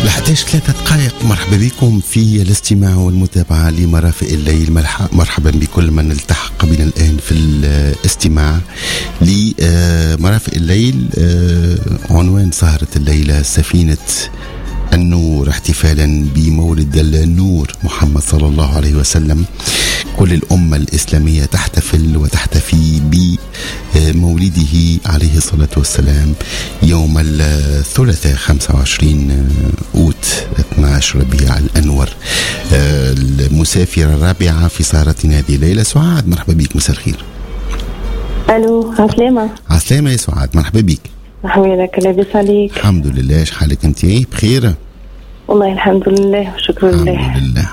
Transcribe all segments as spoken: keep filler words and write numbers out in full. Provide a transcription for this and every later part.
لحداش ثلاثة دقائق. مرحبا بكم في الاستماع والمتابعة لمرافق الليل. مرحبا بكل من التحق بنا الآن في الاستماع لمرافق الليل. عنوان سهرة الليلة سفينة النور، احتفالا بمولد النور محمد صلى الله عليه وسلم. كل الأمة الإسلامية تحتفل وتحتفي بمولده عليه الصلاة والسلام يوم الثلاثاء خمسة وعشرين أوت اثني عشر ربيع الأنور. المسافرة الرابعة في سهرتنا هذه الليلة سعاد. مرحبا بك، مساء الخير. ألو، عسلامة. عسلامة يا سعاد، مرحبا بك. حوالك، لاباس عليك؟ الحمد لله، شحالك انت؟ بخير والله الحمد لله وشكرا لله. الحمد لله.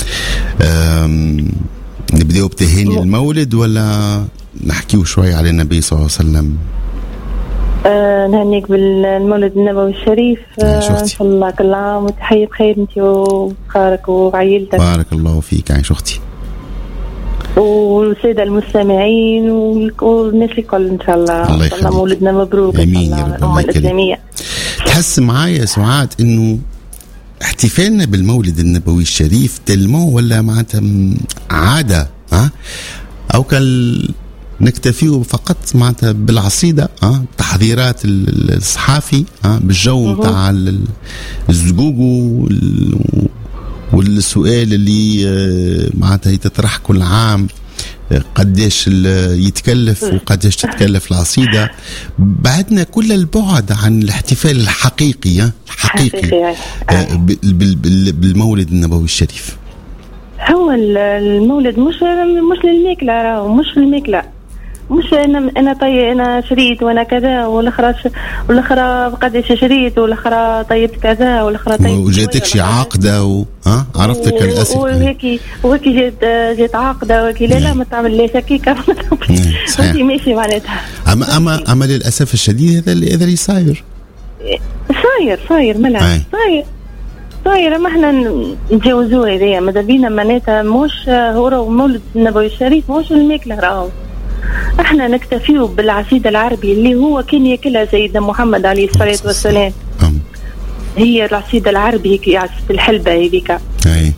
نبدأ بتهاني م... المولد ولا نحكيو شوي على النبي صلى الله عليه وسلم؟ آه نهنيك بالمولد النبوي الشريف. آه ان شاء الله كل عام وتحية بخير انت وخارك وعائلتك. بارك الله فيك عايش اختي. والسادة المستمعين والناس الكل ان شاء الله. الله يخليك. مولدنا مبروك. امين يا رب. الأمة الإسلامية. تحس معايا سعاد انه احتفالنا بالمولد النبوي الشريف تلمو ولا معناتها عادة ها او كال نكتفيه فقط معناتها بالعصيدة ها تحضيرات الصحافي ها بالجو متاع الزقوق والسؤال اللي معناتها يتطرح كل عام قديش يتكلف وقديش تتكلف العصيدة. بعدنا كل البعد عن الاحتفال الحقيقي الحقيقي بالمولد النبوي الشريف. هو المولد مش مش للماكلة، راهو مش للماكلة، مش انا انا طيب انا شريت وانا كذا والاخرى والاخرى قداش شريت والاخرى طيب كذا والاخرى طيب وجاتك شي عقده و... ها عرفتك الاسف وهيك وهيك جات جات عقده وهيك لا لا ما تعملش هكيك انت ماشي معناتها. اما اما اما للاسف الشديد هذا اللي هذا اللي صاير صاير صاير ملعب صاير صاير. ما احنا نتجاوزوه هذايا ماذا بينا معناتها مش هو مولد النبوي الشريف مش الماكله راهو. احنا نكتفيه بالعصيدة العربي اللي هو كان ياكلها سيدنا محمد عليه الصلاة والسلام. هي العصيدة العربي هيك عصيدة الحلبة هذيك. اي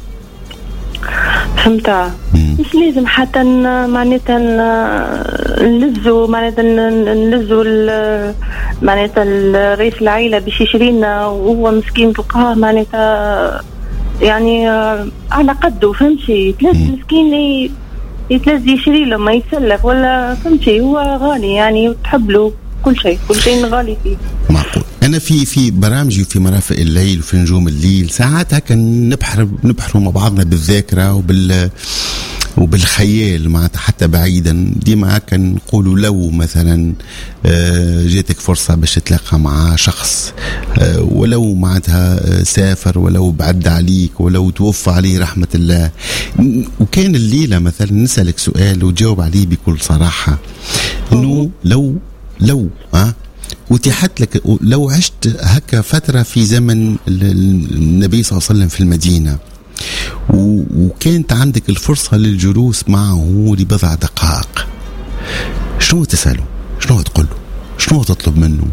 فهمتها. مش لازم حتى معناتها نلزو معناتها نلزو معناتها رئيس العائلة باش يشرينا وهو مسكين فقهاء معناتها يعني على قده فهمتي. ثلاث مسكين لي يتلزي يشري له ما يتسلف ولا فهمتي. هو غالي يعني وتحب له كل شيء كل شيء غالي فيه. معقول. أنا في في برامجي وفي مرافق الليل وفي نجوم الليل ساعات هكا نبحر نبحروا مع بعضنا بالذاكرة وبال وبالخيال معناتها حتى بعيدا. ديما هكا نقولوا لو مثلا جاتك فرصة باش تتلاقى مع شخص ولو معناتها سافر ولو بعد عليك ولو توفى عليه رحمة الله وكان الليلة مثلا نسألك سؤال وتجاوب عليه بكل صراحة انه لو لو ها وتحت لك لو عشت هكا فترة في زمن النبي صلى الله عليه وسلم في المدينة وكانت عندك الفرصة للجلوس معه لبضع دقائق، شنو تسأله؟ شنو تقول له؟ شنو تطلب منه؟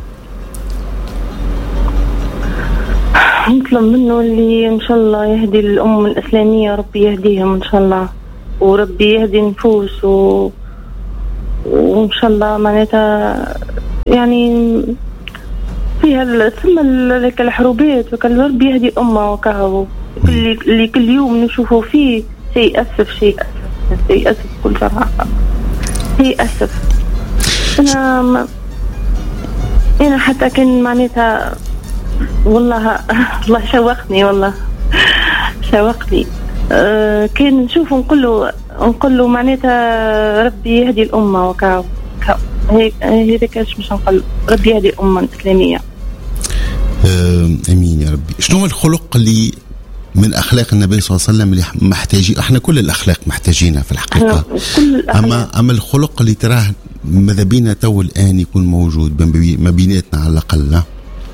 نطلب منه اللي إن شاء الله يهدي الأمة الإسلامية، ربي يهديهم إن شاء الله وربي يهدي النفوس و... وإن شاء الله معناتها يعني فيها ثم لك الحروبات وكل ربي يهدي الأمة وكهو اللي اللي كل يوم نشوفه فيه شيء أسف شيء أسف شيء أسف كل صراحة شيء أسف. أنا ما أنا حتى كان معناتها والله الله شوقني والله شوقني أه كان نشوفه نقول له نقول له معناتها ربي يهدي الأمة وكاو هيك هيك ايش مش نقول ربي يهدي الأمة الإسلامية. أه امين يا ربي. شنو الخلق اللي من أخلاق النبي صلى الله عليه وسلم اللي محتاجين؟ احنا كل الأخلاق محتاجينها في الحقيقة، أما أما الخلق اللي تراه ماذا بينا تو الآن يكون موجود ما بيناتنا على الأقل. لا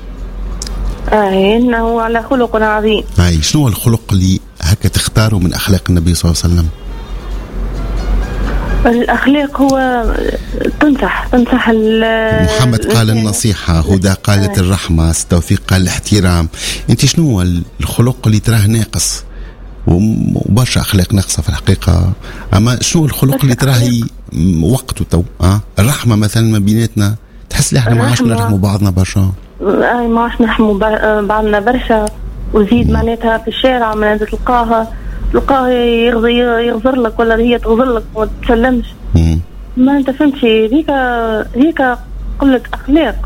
آه إنه على خلق عظيم. أي شنو الخلق اللي هكا تختاره من أخلاق النبي صلى الله عليه وسلم؟ الأخلاق هو تنصح تنصح محمد قال النصيحة، هدى قالت الرحمة، توفيق قال الاحترام. انت شنو هو الخلق اللي تراه ناقص؟ وبرشا أخلاق ناقصة في الحقيقة، أما شنو الخلق اللي تراه وقته تو؟ أه؟ الرحمة مثلا ما بيناتنا، تحس لي احنا ما عادش نرحموا بعضنا برشا. اي ما عادش نرحموا بعضنا برشا. وزيد معناتها في الشارع ما تلقاها تلقاه يغزر لك ولا هي تغزر لك وما تسلمش. ما انت فهمتي، هيك هيك قلة اخلاق.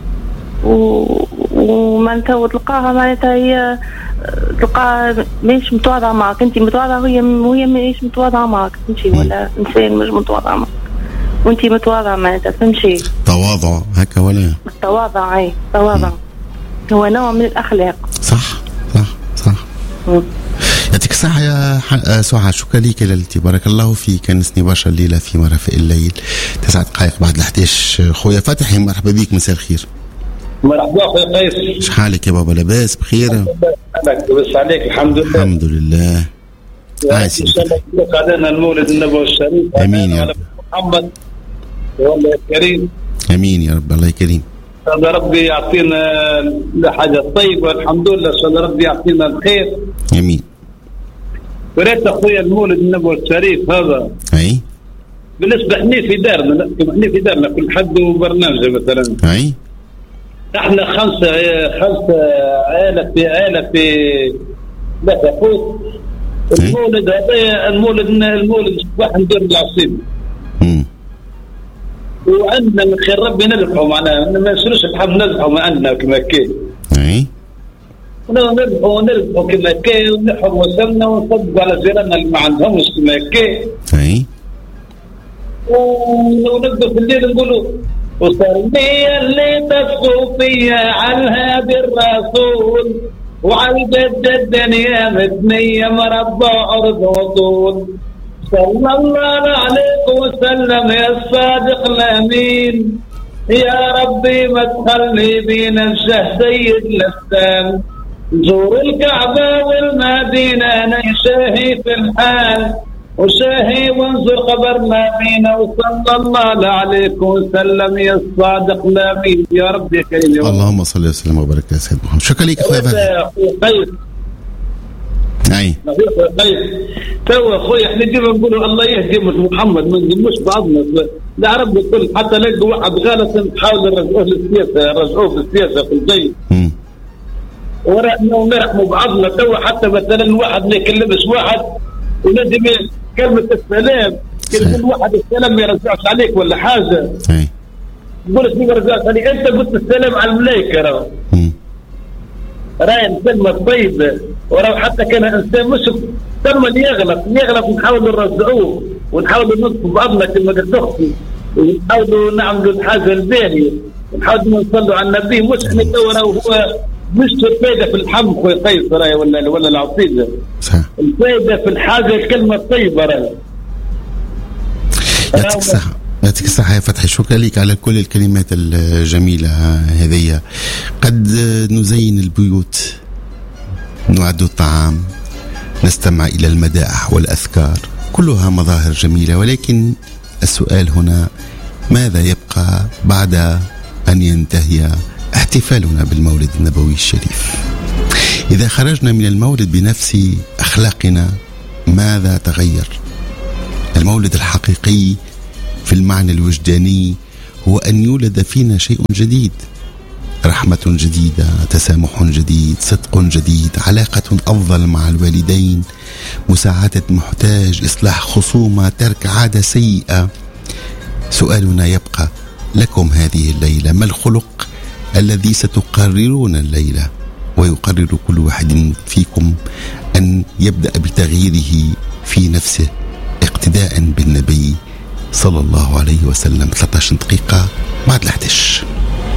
وما انت تلقاها معناتها هي تلقاها مش متواضعة معك، انت متواضعة وهي وهي مش متواضعة معك، فهمتي؟ ولا انسان مش متواضع معك وانت متواضعة معناتها، فهمتي؟ تواضع هكا ولا التواضع؟ اي تواضع هو نوع من الاخلاق. صح صح صح. يعطيك الصحة يا سعاد، شكرا لك يا ليلتي، بارك الله فيك. كنسني برشا الليلة في مرافق الليل، تسعة دقائق بعد الحداش. خويا فتحي مرحبا بيك، مساء الخير. مرحبا خويا قيس، شحالك يا بابا؟ لاباس بخير؟ لاباس عليك؟ الحمد لله الحمد لله. عايشين ان شاء الله يبارك علينا المولد النبوي الشريف. امين يا رب. محمد والله الكريم. امين يا رب، الله يكريم. ان شاء الله ربي يعطينا حاجه طيبه، الحمد لله ان شاء الله ربي يعطينا الخير. امين. وريت اخويا المولد النبوي الشريف هذا، اي بالنسبه احنا في دارنا، احنا في دارنا كل حد وبرنامجه مثلا. اي احنا خمسه خمسه عائله في عائله في لا تفوت. المولد هذا المولد المولد الصباح ندير العصيب. امم وعندنا من خير ربي نذبحوا معناها، ما نسلوش الحب نذبحوا ما عندنا كما كان. اي نذبحوا نذبحوا كما كان، ونحرم وسمنا ونصدقوا على جيراننا اللي ما عندهمش كما كان. اي ونبدأ في الليل نقولوا وصلي اللي تسقوا فيا على الهادي الرسول، وعلى جد الدنيا مدنية مربى أرض وطول. صلى الله عليك وسلم يا الصادق الأمين، يا ربي ما تخلي بينا نشه سيد الأسلام. نزور الكعبة والمدينة نشاهي في الحال، وشاهي وانظر خبر ما بينا، وصلى الله عليك وسلم يا الصادق الأمين. يا رب يا كريم. اللهم صل وسلم وبارك يا سيد محمد. شكرا لك اخويا فتحي. اي تو اخويا احنا ديما نقولوا الله يهدي محمد، ما نقولوش بعضنا. لا رب الكل حتى نلقى واحد غلط نحاول نرجعوه للسياسه، نرجعوه في السياسه في الجيد. ونرحموا بعضنا. تو حتى مثلا واحد ما يكلمش واحد ولازم كلمه السلام، كل واحد السلام ما يرجعش عليك ولا حاجه. اي تقول ما يرجعش عليك، انت قلت السلام على الملائكه راهو. راهي الكلمه طيبه، وراه حتى كان انسان مش تم اللي يغلط يغلط نحاول نرجعوه، ونحاول نصف بعضنا كما قلت اختي، ونحاولوا نعملوا الحاجه الباهيه، ونحاولوا نصلوا على النبي. مش احنا تو راهو هو مش الفايده في الحم خويا قيس راهي ولا ولا العصيده. صح. الفايده في الحاجه الكلمه الطيبه راهي. يعطيك الصحه. يعطيك الصحة يا فتحي، شكرا لك على كل الكلمات الجميلة هذه. قد نزين البيوت، نعد الطعام، نستمع إلى المدائح والأذكار، كلها مظاهر جميلة، ولكن السؤال هنا ماذا يبقى بعد أن ينتهي احتفالنا بالمولد النبوي الشريف؟ إذا خرجنا من المولد بنفس أخلاقنا ماذا تغير؟ المولد الحقيقي في المعنى الوجداني هو أن يولد فينا شيء جديد، رحمة جديدة، تسامح جديد، صدق جديد، علاقة أفضل مع الوالدين، مساعدة محتاج، إصلاح خصومة، ترك عادة سيئة. سؤالنا يبقى لكم هذه الليلة: ما الخلق الذي ستقررون الليلة؟ ويقرر كل واحد فيكم أن يبدأ بتغييره في نفسه اقتداء بالنبي صلى الله عليه وسلم. ثلاثة عشر دقيقة بعد الحدش.